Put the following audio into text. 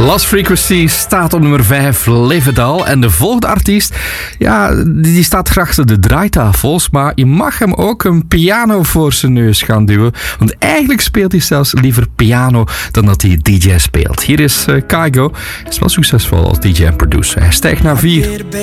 Lost Frequency staat op nummer 5, Live It All. En de volgende artiest, ja, die staat graag achter de draaitafels, maar je mag hem ook een piano voor zijn neus gaan duwen. Want eigenlijk speelt hij zelfs liever piano dan dat hij DJ speelt. Hier is Kygo. Hij is wel succesvol als DJ en producer. Hij stijgt naar 4.